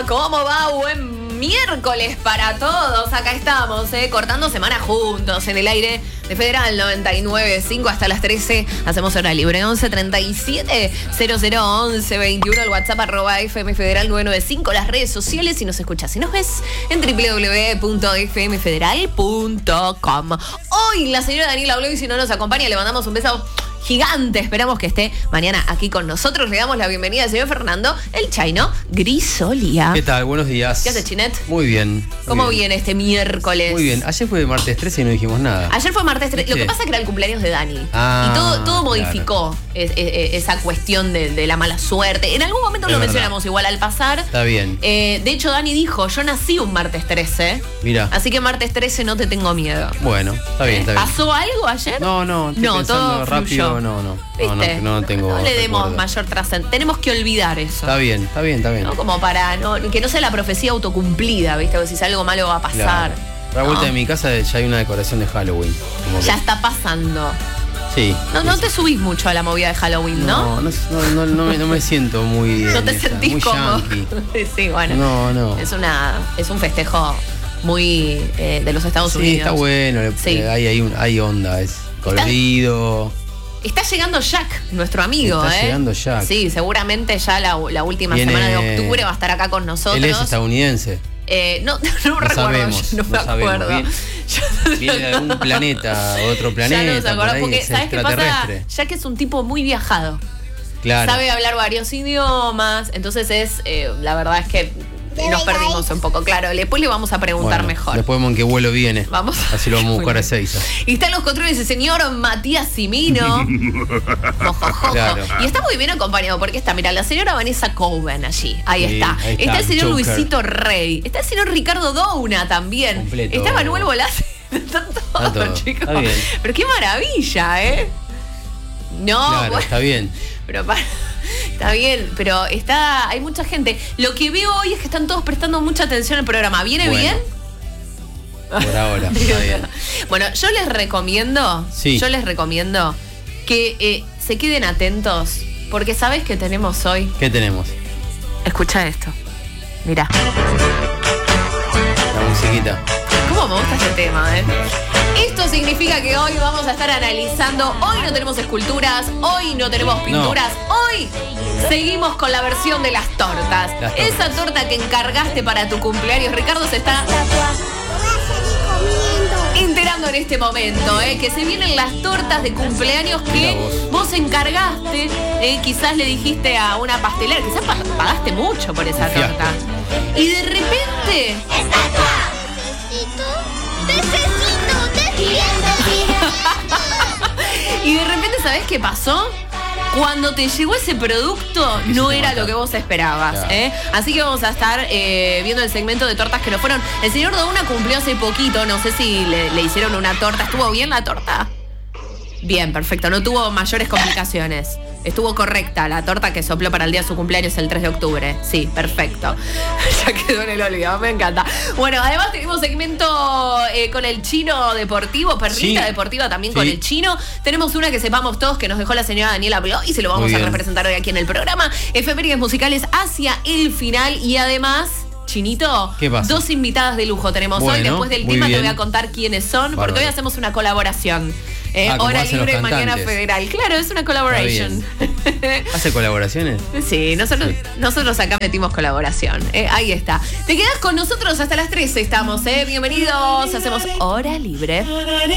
¿Cómo va? Buen miércoles para todos. Acá estamos, cortando semana juntos en el aire de Federal 99.5 hasta las 13. Hacemos hora libre 11 37 0011 21. El WhatsApp @FM Federal 995. Las redes sociales si nos escuchas y nos ves en www.fmfederal.com. Hoy la señora Daniela Bloy, si no nos acompaña, le mandamos un beso gigante. Esperamos que esté mañana aquí con nosotros. Le damos la bienvenida al señor Fernando El Chaino Grisolia. ¿Qué tal? Buenos días. ¿Qué hace, Chinet? Muy bien. ¿Cómo viene este miércoles? Muy bien. Ayer fue martes 13 y no dijimos nada. Ayer fue martes 13. Lo que pasa es que era el cumpleaños de Dani. Y todo modificó esa cuestión de la mala suerte. En algún momento lo mencionamos igual al pasar. Está bien. De hecho, Dani dijo, yo nací un martes 13. Mira. Así que martes 13 no te tengo miedo. Bueno, está bien, está bien. ¿Pasó algo ayer? No, estoy pensando todo rápido. fluyó. No tengo. No le demos recuerdo. mayor trascendencia. Tenemos que olvidar eso. Está bien. ¿No? Como para que no sea la profecía autocumplida, ¿viste? Que si algo malo va a pasar. Claro. A la vuelta de mi casa ya hay una decoración de Halloween. Ya está pasando. Sí. No te subís mucho a la movida de Halloween, ¿no? No me siento muy. No te sentís muy cómodo. yankee. Sí, bueno. No. Es un festejo muy de los Estados Unidos. Sí, está bueno. Sí. Hay onda, es colorido. Está llegando Jack, nuestro amigo, Está llegando Jack. Sí, seguramente ya la última semana de octubre va a estar acá con nosotros. Él es estadounidense. No recuerdo, sabemos, no me acuerdo. Viene de algún planeta, otro planeta. Ya no se acuerda, por ahí, porque es ¿sabes qué pasa? extraterrestre. Jack es un tipo muy viajado. Claro. Sabe hablar varios idiomas, entonces la verdad es que nos perdimos un poco, claro. Después le vamos a preguntar mejor. Después vemos en qué vuelo viene. Vamos. Así lo vamos a buscar a Ezeiza. Y está en los controles el señor Matías Cimino. Claro. Y está muy bien acompañado porque está, mira, la señora Vanessa Coven allí. Ahí Sí, está. ahí Está el señor Joker. Luisito Rey. Está el señor Ricardo Douna también. Completo. Está Manuel Bolaz. Está todo, chicos. Está bien. Pero qué maravilla, ¿eh? No, Claro, bueno, está bien. pero está bien, pero hay mucha gente. Lo que veo hoy es que están todos prestando mucha atención al programa. ¿Viene Bueno, bien? Por ahora, está bien. Bueno, yo les recomiendo que se queden atentos, porque ¿sabes qué tenemos hoy? ¿Qué tenemos? Escucha esto. Mirá. La musiquita. ¿Cómo me gusta este tema, eh? Esto significa que hoy vamos a estar analizando. Hoy no tenemos esculturas, hoy no tenemos pinturas, hoy seguimos con la versión de las tortas. Esa torta que encargaste para tu cumpleaños, Ricardo se está enterando en este momento, que se vienen las tortas de cumpleaños que vos encargaste. Quizás le dijiste a una pastelera, quizás pagaste mucho por esa torta. Y de repente y de repente, ¿sabés qué pasó? Cuando te llegó ese producto, no era lo que vos esperabas, Así que vamos a estar viendo el segmento de tortas que no fueron. El señor Douna cumplió hace poquito, no sé si le hicieron una torta. ¿Estuvo bien la torta? Bien, perfecto, no tuvo mayores complicaciones. Estuvo correcta la torta que sopló para el día de su cumpleaños el 3 de octubre. Sí, perfecto. Ya quedó en el olvido, me encanta. Bueno, además tenemos segmento con el chino deportivo, perrita deportiva también con el chino. Tenemos una que sepamos todos que nos dejó la señora Daniela Bloy y se lo vamos a representar hoy aquí en el programa. Efemérides musicales hacia el final y además... Chinito, ¿qué pasa? 2 invitadas de lujo tenemos hoy. Después del tema te voy a contar quiénes son, porque hoy hacemos una colaboración. Hora libre, mañana Federal. Claro, es una colaboration. ¿Hace colaboraciones? Sí, nosotros acá metimos colaboración. Ahí está. Te quedás con nosotros hasta las 13 estamos, Bienvenidos. Hacemos Hora Libre.